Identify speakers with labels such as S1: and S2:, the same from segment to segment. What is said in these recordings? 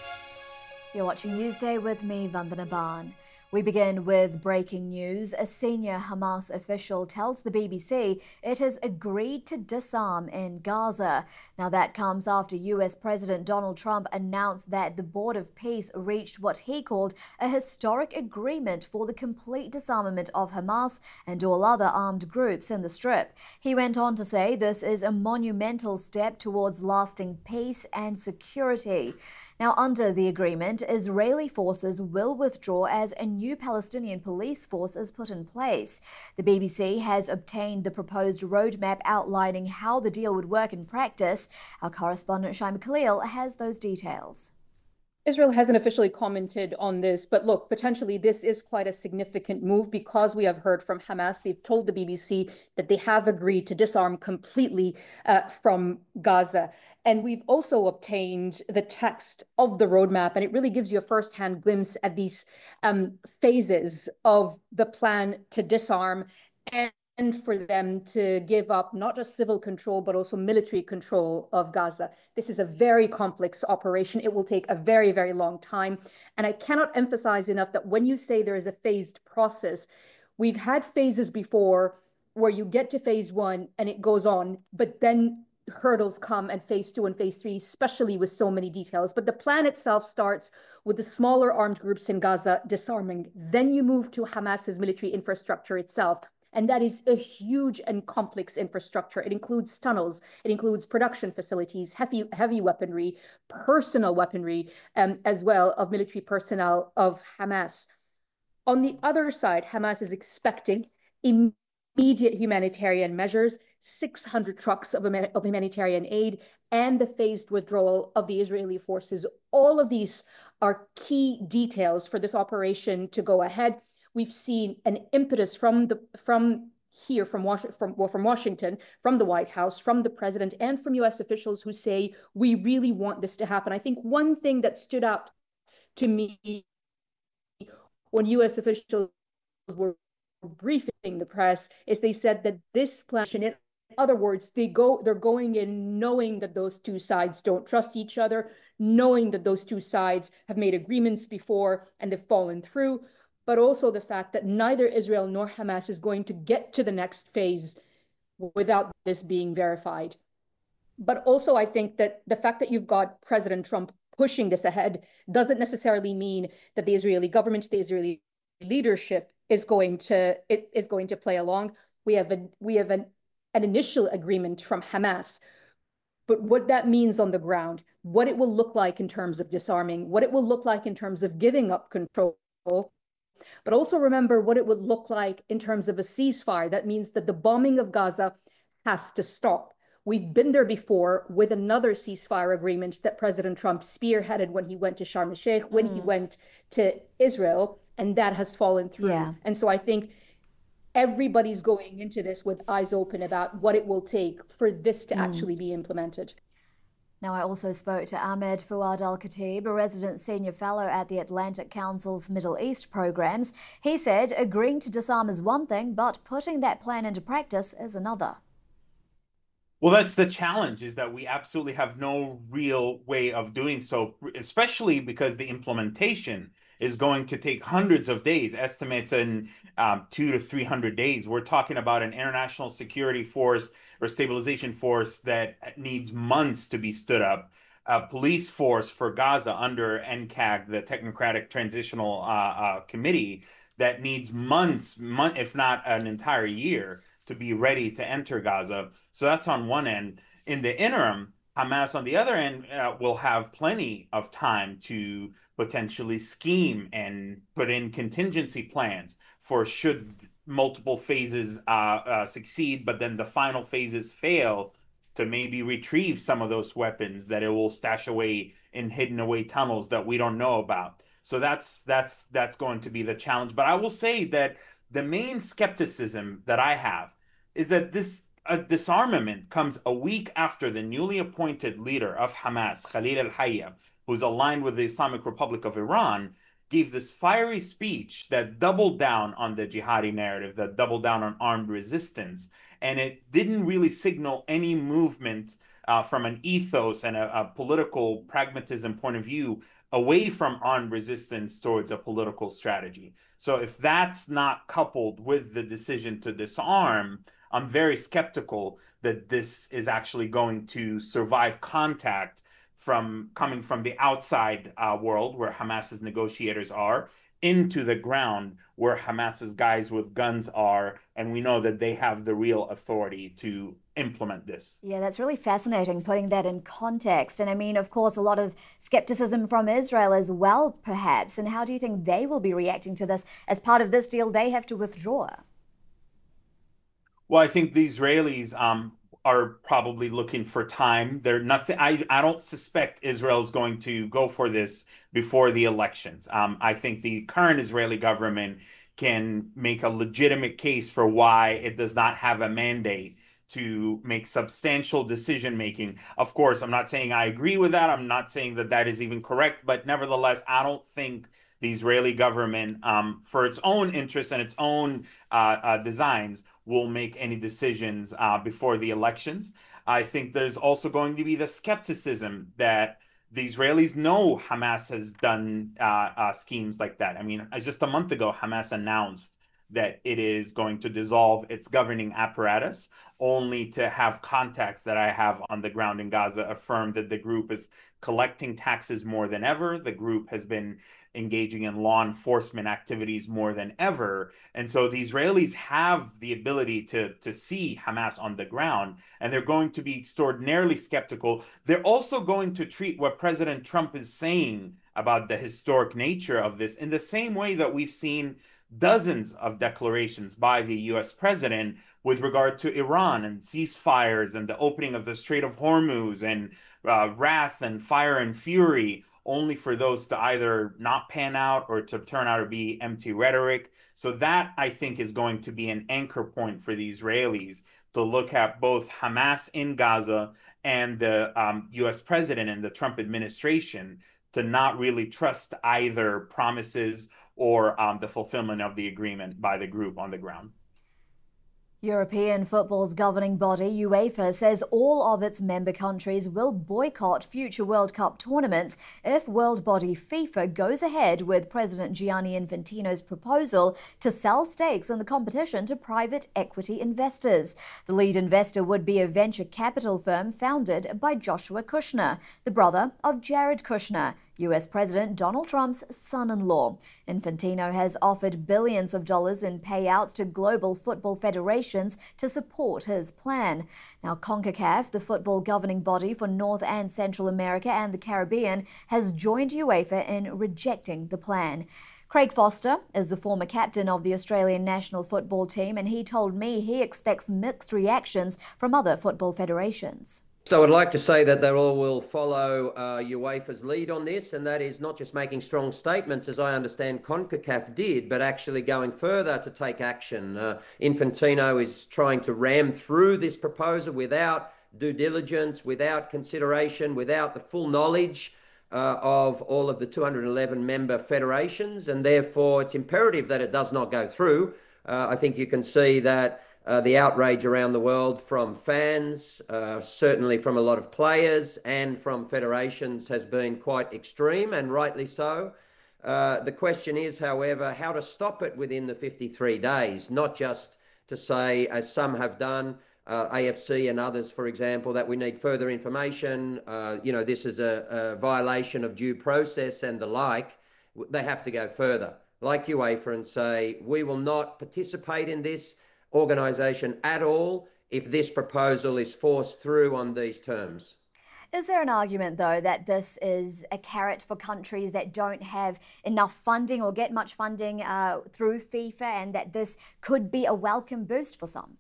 S1: You're watching Newsday with me, Vandana Ban. We begin with breaking news. A senior Hamas official tells the BBC it has agreed to disarm in Gaza. Now, that comes after US President Donald Trump announced that the Board of Peace reached what he called a historic agreement for the complete disarmament of Hamas and all other armed groups in the Strip. He went on to say this is a monumental step towards lasting peace and security. Now, under the agreement, Israeli forces will withdraw as a new Palestinian police force is put in place. The BBC has obtained the proposed roadmap outlining how the deal would work in practice. Our correspondent Shaima Khalil has those details.
S2: Israel hasn't officially commented on this, but look, potentially this is quite a significant move because we have heard from Hamas. They've told the BBC that they have agreed to disarm completely from Gaza. And we've also obtained the text of the roadmap, and it really gives you a firsthand glimpse at these phases of the plan to disarm and for them to give up not just civil control, but also military control of Gaza. This is a very complex operation. It will take a very, very long time. And I cannot emphasize enough that when you say there is a phased process, we've had phases before where you get to phase one and it goes on, but then hurdles come and phase two and phase three, especially with so many details. But the plan itself starts with the smaller armed groups in Gaza disarming. Then you move to Hamas's military infrastructure itself. And that is a huge and complex infrastructure. It includes tunnels, it includes production facilities, heavy weaponry, personal weaponry, as well of military personnel of Hamas. On the other side, Hamas is expecting immediate humanitarian measures, 600 trucks of humanitarian aid, and the phased withdrawal of the Israeli forces. All of these are key details for this operation to go ahead. We've seen an impetus from Washington, from the White House, from the president, and from US officials who say, we really want this to happen. I think one thing that stood out to me when US officials were briefing the press is they said that this plan, in other words, they're going in knowing that those two sides don't trust each other, knowing that those two sides have made agreements before and they've fallen through, but also the fact that neither Israel nor Hamas is going to get to the next phase without this being verified. But also, I think that the fact that you've got President Trump pushing this ahead doesn't necessarily mean that the Israeli government, the Israeli leadership is going to play along. We have an initial agreement from Hamas, but what that means on the ground, what it will look like in terms of disarming, what it will look like in terms of giving up control, but also remember what it would look like in terms of a ceasefire. That means that the bombing of Gaza has to stop. We've been there before with another ceasefire agreement that President Trump spearheaded when he went to Sharm el-Sheikh, when he went to Israel, and that has fallen through.
S1: Yeah.
S2: And so I think everybody's going into this with eyes open about what it will take for this to actually be implemented.
S1: Now, I also spoke to Ahmed Fouad Al-Khatib, a resident senior fellow at the Atlantic Council's Middle East programs. He said agreeing to disarm is one thing, but putting that plan into practice is another.
S3: Well, that's the challenge, is that we absolutely have no real way of doing so, especially because the implementation is going to take hundreds of days, estimates in 200 to 300 days. We're talking about an international security force or stabilization force that needs months to be stood up, a police force for Gaza under NCAG, the Technocratic Transitional Committee, that needs months, if not an entire year, to be ready to enter Gaza. So that's on one end. In the interim, Hamas on the other end will have plenty of time to potentially scheme and put in contingency plans for should multiple phases succeed, but then the final phases fail, to maybe retrieve some of those weapons that it will stash away in hidden away tunnels that we don't know about. So that's going to be the challenge. But I will say that the main skepticism that I have is that this disarmament comes a week after the newly appointed leader of Hamas, Khalil al-Hayya, who's aligned with the Islamic Republic of Iran, gave this fiery speech that doubled down on the jihadi narrative, that doubled down on armed resistance. And it didn't really signal any movement from an ethos and a political pragmatism point of view away from armed resistance towards a political strategy. So if that's not coupled with the decision to disarm, I'm very skeptical that this is actually going to survive contact from coming from the outside world where Hamas's negotiators are into the ground where Hamas's guys with guns are, and we know that they have the real authority to implement this.
S1: Yeah, that's really fascinating putting that in context. And I mean, of course, a lot of skepticism from Israel as well, perhaps. And how do you think they will be reacting to this? As part of this deal, they have to withdraw.
S3: Well, I think the Israelis are probably looking for time. They're nothing. I don't suspect Israel is going to go for this before the elections. I think the current Israeli government can make a legitimate case for why it does not have a mandate to make substantial decision making. Of course, I'm not saying I agree with that. I'm not saying that that is even correct, but nevertheless, I don't think the Israeli government, for its own interests and its own designs, will make any decisions before the elections. I think there's also going to be the skepticism that the Israelis know Hamas has done schemes like that. I mean, just a month ago, Hamas announced that it is going to dissolve its governing apparatus, only to have contacts that I have on the ground in Gaza affirm that the group is collecting taxes more than ever. The group has been engaging in law enforcement activities more than ever. And so the Israelis have the ability to see Hamas on the ground, and they're going to be extraordinarily skeptical. They're also going to treat what President Trump is saying about the historic nature of this in the same way that we've seen dozens of declarations by the US president with regard to Iran and ceasefires and the opening of the Strait of Hormuz and wrath and fire and fury, only for those to either not pan out or to turn out to be empty rhetoric. So that, I think, is going to be an anchor point for the Israelis to look at both Hamas in Gaza and the US president and the Trump administration, to not really trust either promises or the fulfillment of the agreement by the group on the ground.
S1: European football's governing body, UEFA, says all of its member countries will boycott future World Cup tournaments if world body FIFA goes ahead with President Gianni Infantino's proposal to sell stakes in the competition to private equity investors. The lead investor would be a venture capital firm founded by Joshua Kushner, the brother of Jared Kushner, US President Donald Trump's son-in-law. Infantino has offered billions of dollars in payouts to global football federations to support his plan. Now, CONCACAF, the football governing body for North and Central America and the Caribbean, has joined UEFA in rejecting the plan. Craig Foster is the former captain of the Australian national football team, and he told me he expects mixed reactions from other football federations.
S4: So I'd like to say that they all will follow UEFA's lead on this, and that is not just making strong statements, as I understand CONCACAF did, but actually going further to take action. Infantino is trying to ram through this proposal without due diligence, without consideration, without the full knowledge of all of the 211 member federations, and therefore it's imperative that it does not go through. I think you can see that the outrage around the world from fans, certainly from a lot of players and from federations, has been quite extreme, and rightly so. The question is, however, how to stop it within the 53 days, not just to say, as some have done, AFC and others, for example, that we need further information, this is a violation of due process and the like. They have to go further, like UEFA, and say, we will not participate in this organisation at all if this proposal is forced through on these terms.
S1: Is there an argument, though, that this is a carrot for countries that don't have enough funding or get much funding through FIFA, and that this could be a welcome boost for some?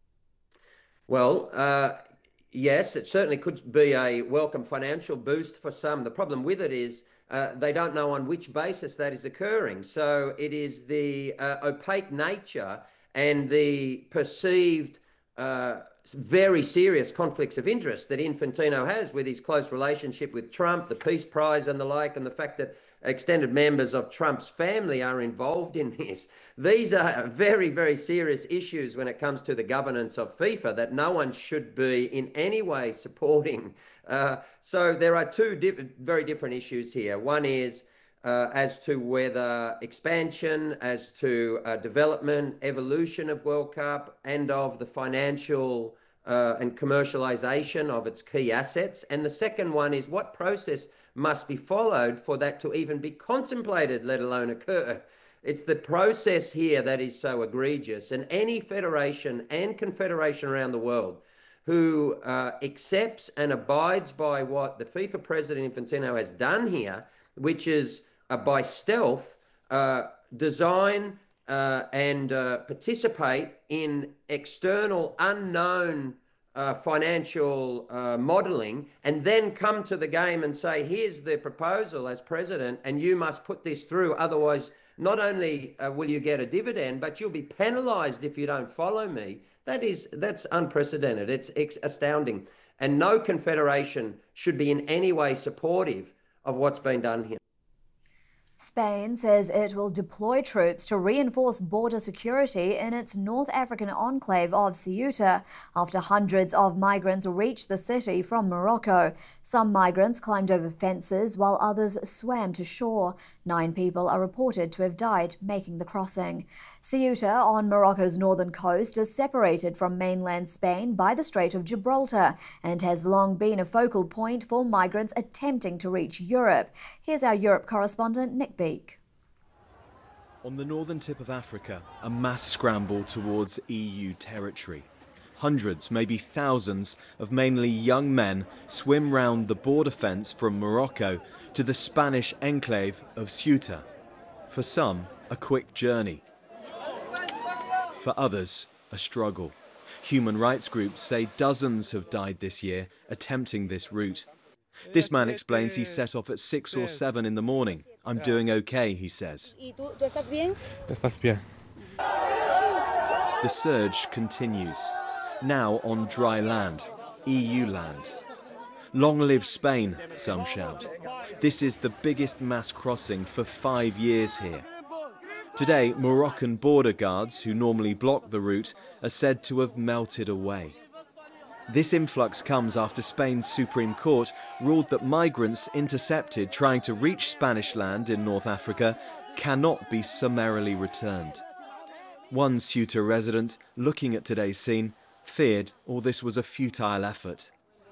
S4: Well, yes, it certainly could be a welcome financial boost for some. The problem with it is they don't know on which basis that is occurring. So it is the opaque nature and the perceived very serious conflicts of interest that Infantino has with his close relationship with Trump, the Peace Prize and the like, and the fact that extended members of Trump's family are involved in this. These are very, very serious issues when it comes to the governance of FIFA that no one should be in any way supporting. So there are two very different issues here. One is as to whether expansion, as to development, evolution of World Cup and of the financial and commercialization of its key assets. And the second one is what process must be followed for that to even be contemplated, let alone occur. It's the process here that is so egregious. And any federation and confederation around the world who accepts and abides by what the FIFA president Infantino has done here, which is by stealth, design and participate in external unknown financial modelling, and then come to the game and say, here's the proposal as president, and you must put this through. Otherwise, not only will you get a dividend, but you'll be penalised if you don't follow me. That's unprecedented. It's astounding. And no confederation should be in any way supportive of what's been done here.
S1: Spain says it will deploy troops to reinforce border security in its North African enclave of Ceuta after hundreds of migrants reached the city from Morocco. Some migrants climbed over fences while others swam to shore. 9 people are reported to have died making the crossing. Ceuta, on Morocco's northern coast, is separated from mainland Spain by the Strait of Gibraltar and has long been a focal point for migrants attempting to reach Europe. Here's our Europe correspondent, Nick Beak.
S5: On the northern tip of Africa, a mass scramble towards EU territory. Hundreds, maybe thousands, of mainly young men swim round the border fence from Morocco to the Spanish enclave of Ceuta. For some, a quick journey. For others, a struggle. Human rights groups say dozens have died this year attempting this route. This man explains he set off at 6 or 7 in the morning. I'm doing okay, he says. The surge continues, now on dry land, EU land. Long live Spain, some shout. This is the biggest mass crossing for 5 years here. Today, Moroccan border guards, who normally block the route, are said to have melted away. This influx comes after Spain's Supreme Court ruled that migrants intercepted trying to reach Spanish land in North Africa cannot be summarily returned. One Ceuta resident, looking at today's scene, feared all this was a futile effort.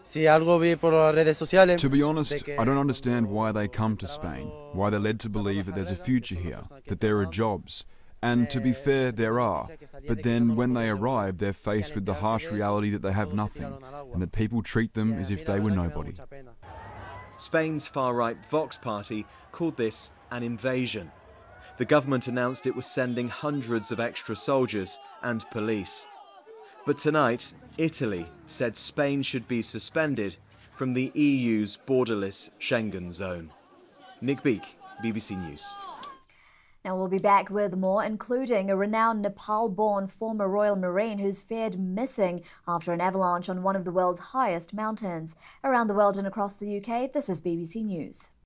S6: To be honest, I don't understand why they come to Spain, why they're led to believe that there's a future here, that there are jobs. And to be fair, there are. But then when they arrive, they're faced with the harsh reality that they have nothing, and that people treat them as if they were nobody.
S5: Spain's far-right Vox party called this an invasion. The government announced it was sending hundreds of extra soldiers and police. But tonight, Italy said Spain should be suspended from the EU's borderless Schengen zone. Nick Beak, BBC News.
S1: Now we'll be back with more, including a renowned Nepal-born former Royal Marine who's feared missing after an avalanche on one of the world's highest mountains. Around the world and across the UK, this is BBC News.